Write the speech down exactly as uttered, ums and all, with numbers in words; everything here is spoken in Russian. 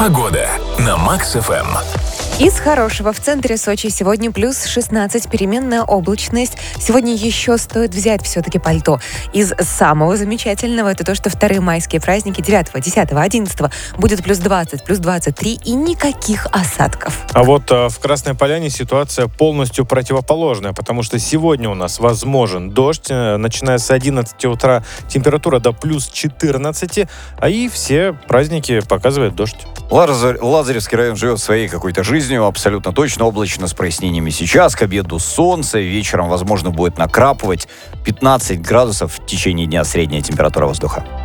Погода на Макс-ФМ. Из хорошего. В центре Сочи сегодня плюс шестнадцать, переменная облачность. Сегодня еще стоит взять все-таки пальто. Из самого замечательного это то, что вторые майские праздники девятого, десятого, одиннадцатого будет плюс двадцать, плюс двадцать три и никаких осадков. А вот а, в Красной Поляне ситуация полностью противоположная, потому что сегодня у нас возможен дождь. Начиная с одиннадцати утра температура до плюс четырнадцати, а и все праздники показывает дождь. Лазар... Лазаревский район живет своей какой-то жизнью, абсолютно точно, облачно с прояснениями сейчас, к обеду солнце, вечером, возможно, будет накрапывать, пятнадцать градусов в течение дня средняя температура воздуха.